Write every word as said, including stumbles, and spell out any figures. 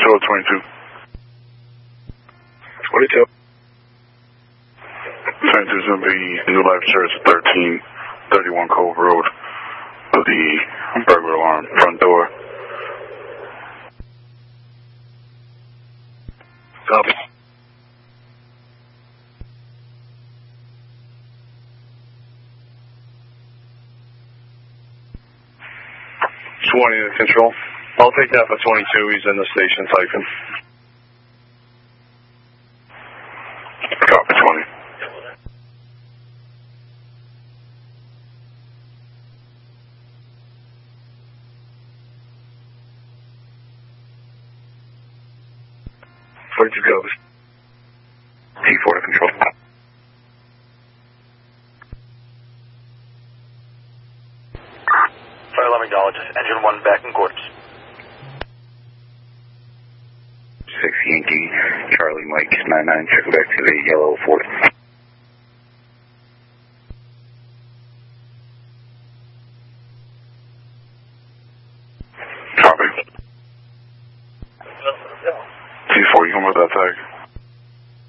Control twenty-two. twenty-two. twenty-two is going to be New Life Church, thirteen thirty-one Cove Road, with the burglar alarm front door. Copy. twenty to Control. I'll take that for twenty-two. He's in the station typing. Copy, twenty. twenty-two goes. T four to Control. Fire alarm acknowledged. Engine one back in quarters. six Yankee, Charlie Mike, nine nine, check back to the yellow Ford. Copy. T four, you come with that tag?